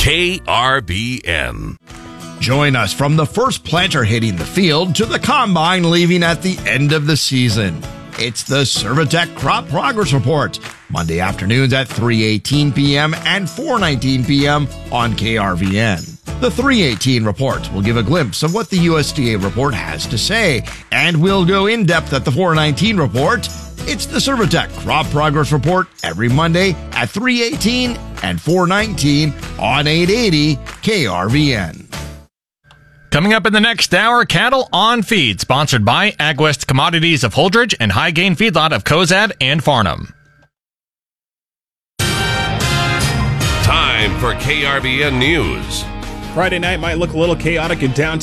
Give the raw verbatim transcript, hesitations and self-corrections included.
K R B N. Join us from the first planter hitting the field to the combine leaving at the end of the season. It's the Servitec Crop Progress Report, Monday afternoons at three eighteen p.m. and four nineteen p.m. on K R V N. The three eighteen report will give a glimpse of what the U S D A report has to say, and we'll go in depth at the four nineteen report. It's the Servitec Crop Progress Report every Monday at three eighteen and four nineteen on eight eighty K R V N. Coming up in the next hour, Cattle on Feed, sponsored by AgWest Commodities of Holdridge and High Gain Feedlot of Cozad and Farnham. Time for K R B N News. Friday night might look a little chaotic in downtown